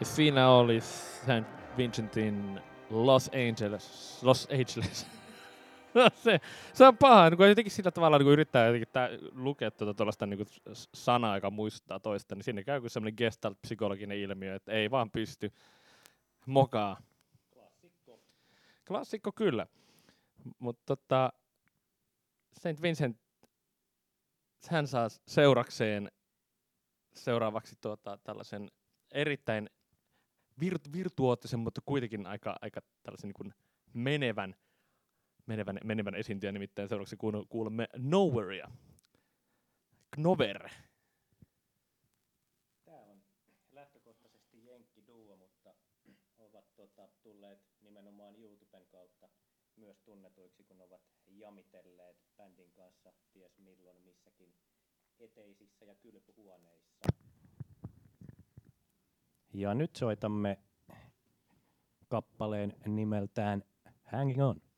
Siinä oli St. Vincentin Los Angeles. se on paha, kun jotenkin sillä tavalla niin kun yrittää jotenkin lukea tuollaista niin sanaa, joka muistuttaa toista, niin sinne käy kuin semmoinen gestalt-psykologinen ilmiö, että ei vaan pysty mokaa. Klassikko kyllä. Mutta St. Vincent, hän saa seurakseen seuraavaksi tällaisen erittäin virtuoottisen, mutta kuitenkin aika tällaisen niin kuin menevän esiintyjän, nimittäin seuraavaksi kuulemme Nowherea. Knower. Tää on lähtökohtaisesti jenkkiduo, mutta ovat tulleet nimenomaan YouTuben kautta myös tunnetuiksi, kun ovat jamitelleet bändin kanssa ties milloin missäkin eteisissä ja kylpyhuoneissa. Ja nyt soitamme kappaleen nimeltään Hanging On.